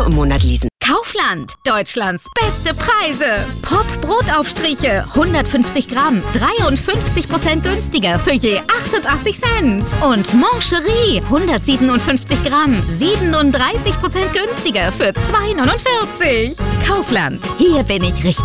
im Monat leasen. Kaufland, Deutschlands beste Preise. Pop Brotaufstriche, 150 Gramm, 53% günstiger für je 88 Cent. Und Moncherie, 157 Gramm, 37% günstiger für 2,49. Kaufland, hier bin ich richtig.